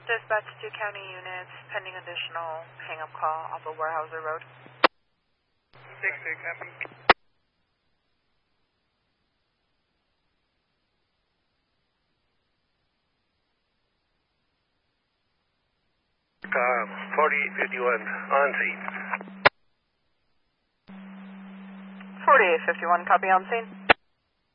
Dispatch 2 county units, pending additional hang-up call off of Warehouser Road. 6-6, happen. Car 4851 on scene. 4851, copy on scene.